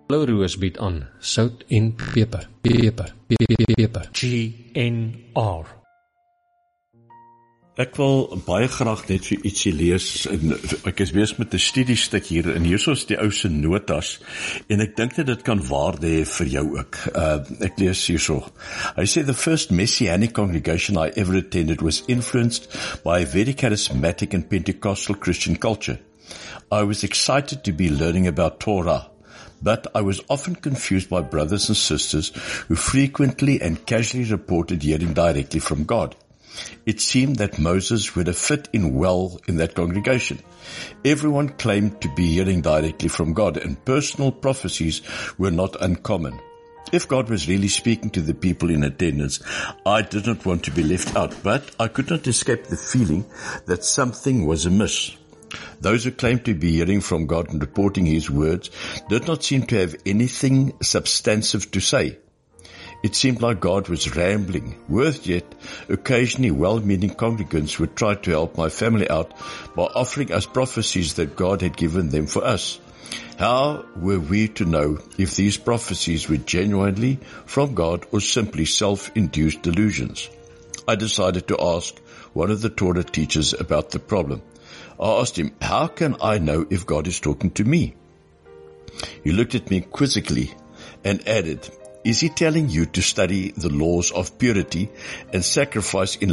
Blou Roos bied aan sout en peper. Peper. GNR. Ek wil baie graag net vir ietsie lees, en ek is besig met 'n studiestuk hier, en hier is die ou se notas, en ek dink dat dit kan waarde hê vir jou ook. Ek lees hierso. Hy sê, the first Messianic congregation I ever attended was influenced by a very charismatic and Pentecostal Christian culture. I was excited to be learning about Torah, but I was often confused by brothers and sisters who frequently and casually reported hearing directly from God. It seemed that Moses would have fit in well in that congregation. Everyone claimed to be hearing directly from God, and personal prophecies were not uncommon. If God was really speaking to the people in attendance, I did not want to be left out, but I could not escape the feeling that something was amiss. Those who claimed to be hearing from God and reporting His words did not seem to have anything substantive to say. It seemed like God was rambling. Worse yet, occasionally well-meaning congregants would try to help my family out by offering us prophecies that God had given them for us. How were we to know if these prophecies were genuinely from God or simply self-induced delusions? I decided to ask one of the Torah teachers about the problem. I asked him, how can I know if God is talking to me? He looked at me quizzically and added, is He telling you to study the laws of purity and sacrifice in